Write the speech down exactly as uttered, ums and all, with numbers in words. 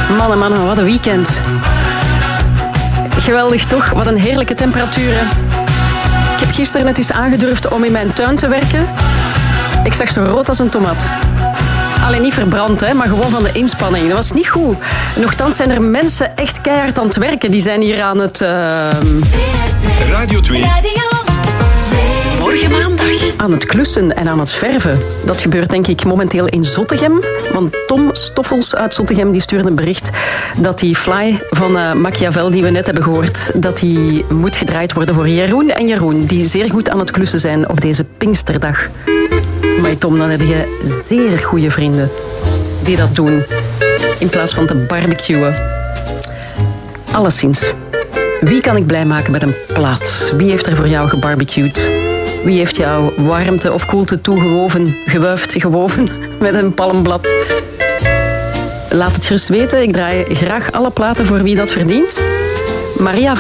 Mannen, mannen, wat een weekend. Geweldig toch? Wat een heerlijke temperaturen. Ik heb gisteren net eens aangedurfd om in mijn tuin te werken. Ik zag zo rood als een tomaat. Alleen niet verbrand, hè, maar gewoon van de inspanning. Dat was niet goed. Nochtans zijn er mensen echt keihard aan het werken. Die zijn hier aan het... Uh... Radio twee. Morgen maandag. Aan het klussen en aan het verven. Dat gebeurt denk ik momenteel in Zottegem. Want Tom Stoffels uit Zottegem die stuurde een bericht dat die fly van uh, Machiavel die we net hebben gehoord, dat die moet gedraaid worden voor Jeroen en Jeroen, die zeer goed aan het klussen zijn op deze Pinksterdag. Maar Tom, dan heb je zeer goede vrienden die dat doen. In plaats van te barbecuen. Alleszins. Wie kan ik blij maken met een plaat? Wie heeft er voor jou gebarbecued? Wie heeft jou warmte of koelte toegewoven, gewuifd, gewoven met een palmblad? Laat het gerust weten. Ik draai graag alle platen voor wie dat verdient. Maria